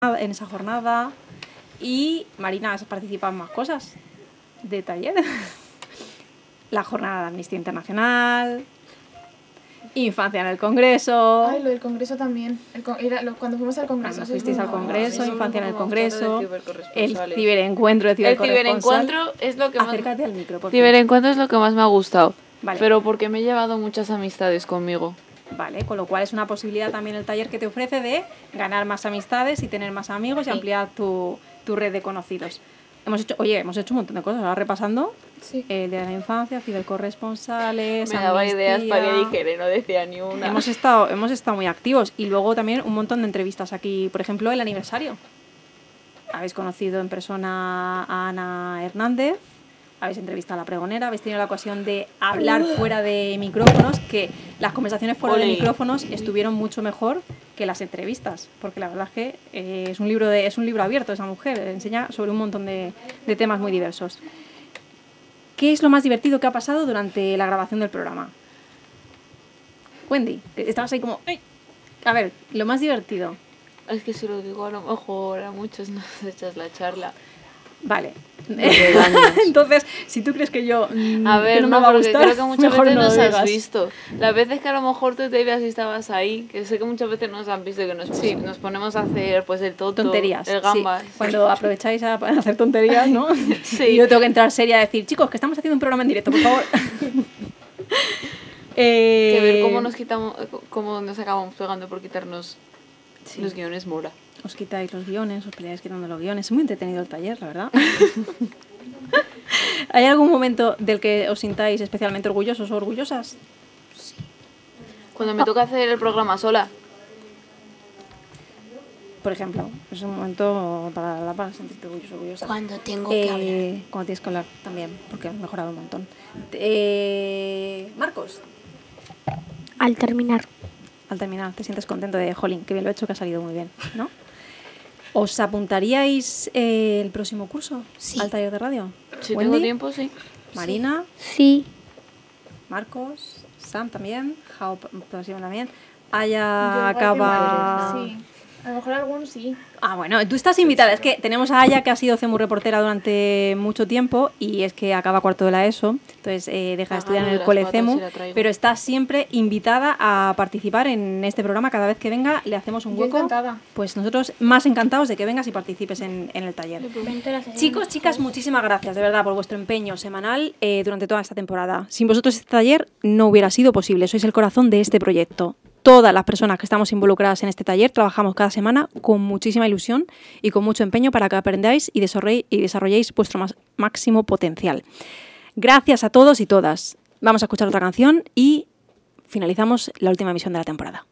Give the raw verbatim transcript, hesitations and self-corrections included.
en esa jornada. Y Marina, has participado en más cosas de taller. La jornada de Amnistía Internacional, Infancia en el Congreso. Ay, lo del Congreso también. El con... Era lo... Cuando fuimos al Congreso. Cuando fuisteis al Congreso, no, Infancia en el Congreso, el cibercorresponsales. ciberencuentro de El cibercorresponsal. ciberencuentro es lo que más... Acércate al micro, por favor. Ciberencuentro es lo que más me ha gustado. Vale. Pero porque me he llevado muchas amistades conmigo. Vale, con lo cual es una posibilidad también el taller que te ofrece de ganar más amistades y tener más amigos y Sí. ampliar tu, tu red de conocidos. Hemos hecho, oye, hemos hecho un montón de cosas, ahora repasando Sí. el de la infancia, cibercorresponsales, Me daba amnistía. ideas para que dijera y no decía ni una. Hemos estado, hemos estado muy activos y luego también un montón de entrevistas aquí, por ejemplo, el aniversario. Habéis conocido en persona a Ana Hernández, habéis entrevistado a la pregonera, habéis tenido la ocasión de hablar fuera de micrófonos, que las conversaciones fuera de Ole. micrófonos estuvieron mucho mejor que las entrevistas, porque la verdad es que eh, es un libro de, es un libro abierto esa mujer, enseña sobre un montón de, de temas muy diversos. ¿Qué es lo más divertido que ha pasado durante la grabación del programa? Wendy, que estabas ahí como... ¡ay! A ver, lo más divertido. Es que si lo digo a lo mejor a muchos nos echas la charla. Vale. regañas. Entonces, si tú crees que yo mm, A ver, que no, no, me va a porque gustar, creo que muchas mejor veces no lo nos has digas. visto. Las veces que a lo mejor tú te ibas y estabas ahí, que sé que muchas veces nos han visto que nos, Sí. nos ponemos a hacer pues el toto, Tonterías, el sí. gambas. Cuando aprovecháis a hacer tonterías, ¿no? Sí. Y yo tengo que entrar seria a decir, chicos, que estamos haciendo un programa en directo, por favor. eh... Que ver cómo nos quitamos, cómo nos acabamos pegando por quitarnos Sí. los guiones mola. Os quitáis los guiones, os peleáis quitando los guiones. Es muy entretenido el taller, la verdad. ¿Hay algún momento del que os sintáis especialmente orgullosos o orgullosas? Cuando me toca hacer el programa sola, Por ejemplo, es un momento para, la para sentirte orgulloso, orgullosa. Cuando tengo que hablar. Eh, cuando tienes que hablar también, porque has mejorado un montón. Eh, Marcos, Al terminar. al terminar, te sientes contento de, jolín, que bien lo he hecho, que ha salido muy bien, ¿no? ¿Os apuntaríais eh, el próximo curso Sí. al taller de radio? si Wendy, tengo tiempo, sí. Marina, Sí. Marcos, Sam también, Jao próximo también. Aya acaba... Sí. A lo mejor algún sí. Ah, bueno, tú estás invitada. Es que tenemos a Aya, que ha sido CEMU reportera durante mucho tiempo y es que acaba cuarto de la ESO, entonces eh, deja de Ah, estudiar en de el las cole patas CEMU, sí la traigo. pero está siempre invitada a participar en este programa. Cada vez que venga le hacemos un Yo hueco. encantada. Pues nosotros más encantados de que vengas y participes en, en el taller. Chicos, chicas, muchísimas gracias de verdad por vuestro empeño semanal eh, durante toda esta temporada. Sin vosotros este taller no hubiera sido posible. Sois el corazón de este proyecto. Todas las personas que estamos involucradas en este taller trabajamos cada semana con muchísima ilusión y con mucho empeño para que aprendáis y desarrolléis, y desarrolléis vuestro más, máximo potencial. Gracias a todos y todas. Vamos a escuchar otra canción y finalizamos la última emisión de la temporada.